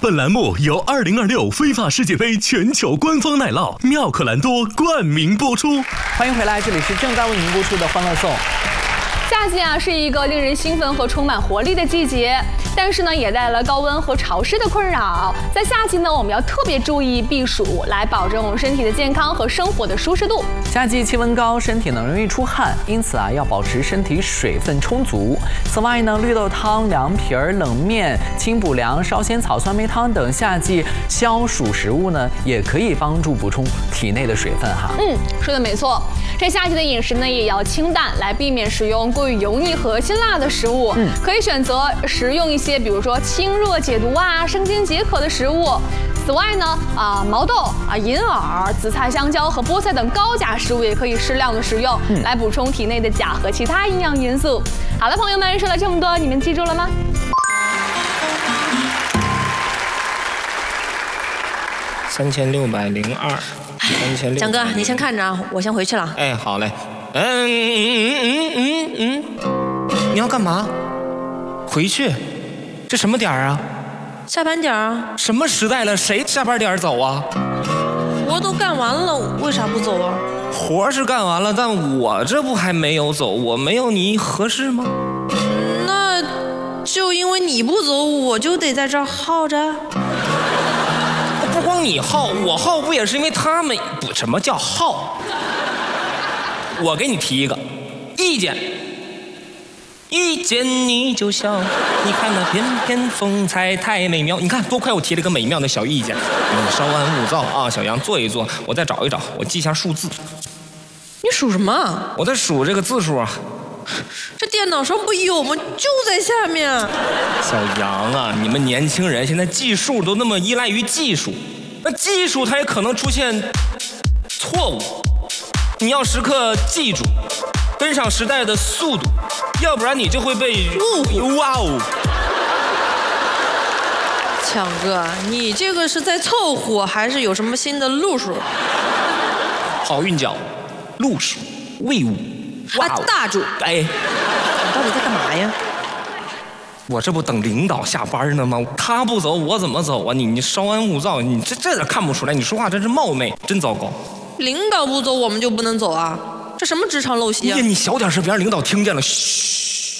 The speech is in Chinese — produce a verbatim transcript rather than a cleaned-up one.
本栏目由二零二六非法世界杯全球官方奶酪妙可蓝多冠名播出。 欢迎回来，这里是正在为您播出的《欢乐颂》。 夏季啊，是一个令人兴奋和充满活力的季节，但是呢，也带来了高温和潮湿的困扰。在夏季呢，我们要特别注意避暑，来保证我们身体的健康和生活的舒适度。 夏季气温高，身体呢容易出汗，因此啊，要保持身体水分充足。此外呢，绿豆汤、凉皮儿、冷面、清补凉、烧仙草酸梅汤等夏季消暑食物呢，也可以帮助补充体内的水分哈。 嗯，说的没错。这夏季的饮食呢，也要清淡，来避免食用过于油腻和辛辣的食物。嗯，可以选择食用一些，比如说清热解毒啊、生津解渴的食物。此外呢，啊毛豆啊、银耳、紫菜、香蕉和菠菜等高钾食物也可以适量的食用，嗯、来补充体内的钾和其他营养元素。好了，朋友们，说了这么多，你们记住了吗？ 三千六百零二。 蒋哥，你先看着啊，我先回去了。 哎，好嘞。嗯嗯嗯嗯嗯，你要干嘛？回去？这什么点儿啊？ 下班点儿啊。 什么时代了，谁下班点走啊？ 活都干完了，为啥不走啊？ 活是干完了，但我这不还没有走，我没有你合适吗？ 那就因为你不走，我就得在这儿耗着。 不光你耗，我耗不也是因为他们不？什么叫耗？我给你提一个意见，一见你就笑，你看那翩翩风采太美妙。你看多快，我提了一个美妙的小意见。你稍安勿躁啊，小杨坐一坐，我再找一找，我记一下数字。 你数什么？ 我在数这个字数啊。 这电脑上不有吗？就在下面。 小杨啊，你们年轻人现在计数都那么依赖于技术，那技术它也可能出现错误。你要时刻记住，跟上时代的速度，要不然你就会被误会。哇哦！ 强哥，你这个是在凑合，还是有什么新的路数？ 好韵脚，路数，魏武。 啊，大主， 哎， 你到底在干嘛呀？ 我这不等领导下班呢吗？他不走，我怎么走啊？你你稍安勿躁，你这这点看不出来？你说话真是冒昧，真糟糕。 领导不走，我们就不能走啊？这什么职场陋习啊！ 你你小点声，别让领导听见了。嘘。